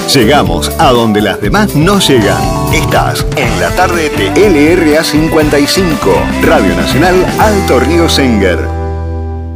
Llegamos a donde las demás no llegan. Estás en la tarde de LRA 55, Radio Nacional Alto Río Senguer.